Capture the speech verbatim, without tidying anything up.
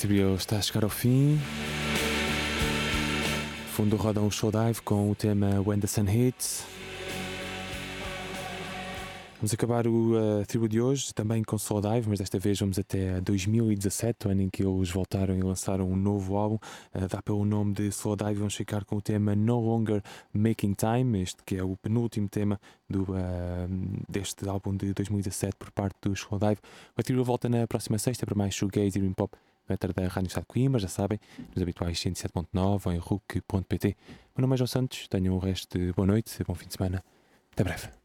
Ethereal está a chegar ao fim. Fundo rodam o Slowdive com o tema When the Sun Hits. Vamos acabar o uh, Ethereal de hoje também com Slowdive, mas desta vez vamos até dois mil e dezassete, o ano em que eles voltaram e lançaram um novo álbum. Uh, dá pelo nome de Slowdive. Vamos ficar com o tema No Longer Making Time, este que é o penúltimo tema do, uh, deste álbum de dois mil e dezassete por parte do Slowdive. O Ethereal volta na próxima sexta para mais shoegaze e dream pop, Better da Rádio Estado de Coimbra, já sabem, nos habituais cento e sete ponto nove ou em rook ponto pt. Meu nome é João Santos, tenham o resto de boa noite, bom fim de semana, até breve.